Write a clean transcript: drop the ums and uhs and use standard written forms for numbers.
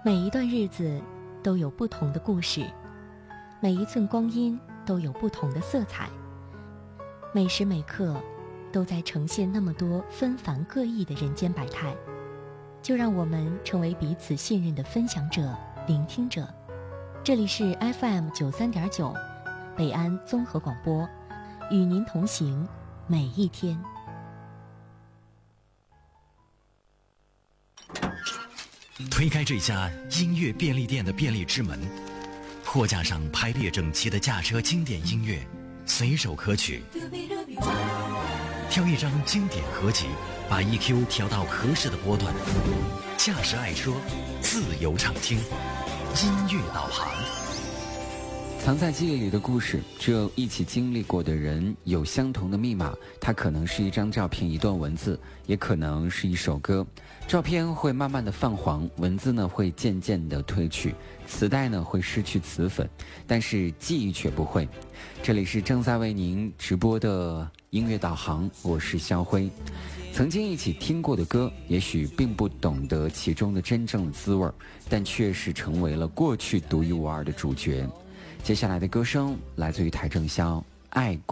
每一段日子都有不同的故事，每一寸光阴都有不同的色彩，每时每刻都在呈现那么多纷繁各异的人间百态。就让我们成为彼此信任的分享者、聆听者。这里是 FM93.9 北安综合广播，与您同行每一天。 推开这家音乐便利店的便利之门，货架上排列整齐的驾车经典音乐随手可取，挑一张经典合集，把 EQ 调到合适的波段，驾驶爱车，自由畅听，音乐导航。 藏在记忆里的故事，只有一起经历过的人有相同的密码。它可能是一张照片、一段文字，也可能是一首歌。照片会慢慢的泛黄，文字呢会渐渐的褪去，磁带呢会失去磁粉，但是记忆却不会。这里是正在为您直播的音乐导航，我是肖辉。曾经一起听过的歌，也许并不懂得其中的真正的滋味，但却是成为了过去独一无二的主角。接下来的歌声来自于邰正宵，爱过。